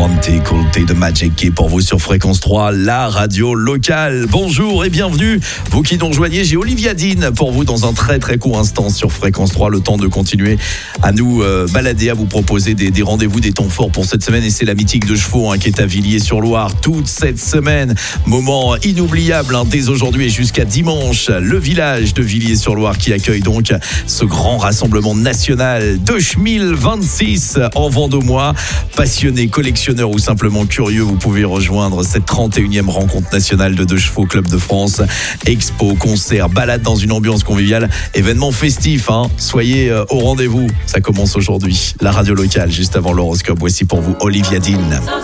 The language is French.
Écoutez de Magic Key pour vous sur Fréquence 3, la radio locale. Bonjour et bienvenue. Vous qui nous rejoignez, j'ai Olivia Dean pour vous dans un très très court instant sur Fréquence 3. Le temps de continuer à nous balader, à vous proposer des rendez-vous, des temps forts pour cette semaine. Et c'est la mythique de chevaux qui est à Villiers-sur-Loire toute cette semaine. Moment inoubliable dès aujourd'hui et jusqu'à dimanche. Le village de Villiers-sur-Loire qui accueille donc ce grand rassemblement national 2026 en Vendômois. Passionnés, collectionneurs ou simplement curieux, vous pouvez rejoindre cette 31e rencontre nationale de deux chevaux Club de France. Expo, concert, balade dans une ambiance conviviale, événement festif. Soyez au rendez-vous. Ça commence aujourd'hui. La radio locale, juste avant l'horoscope. Voici pour vous Olivia Dean.